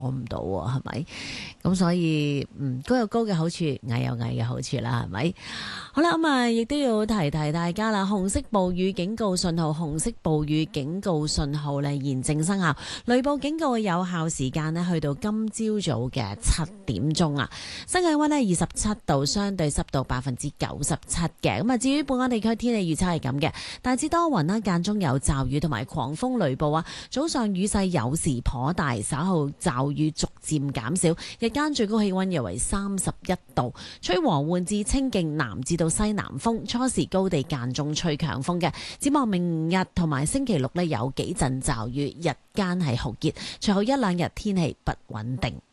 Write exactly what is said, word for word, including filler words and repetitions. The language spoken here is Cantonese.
唔到喎，係咪？咁所以嗯，高有高嘅好處，矮有矮嘅好處啦，係咪？好啦，咁啊，亦都要提提大家啦。紅色暴雨警告信號、紅色暴雨警告信號呢現正生效，雷暴警告嘅有效時間呢去到今朝早嘅七點鐘啊。新氣溫呢二十七度，相對濕度百分之九十七嘅。咁啊，至於本港地區天氣預測係咁嘅，大致多雲啦，間中有驟雨同埋狂風雷暴啊。早上雨勢有時頗大，稍後驟雨逐漸減少，日間最高氣溫約為三十一度，吹和緩至清勁南至到西南風，初時高地間中吹強風嘅。展望明日同埋星期六呢，有幾陣驟雨，日間係酷熱，隨後一兩日天氣不穩定。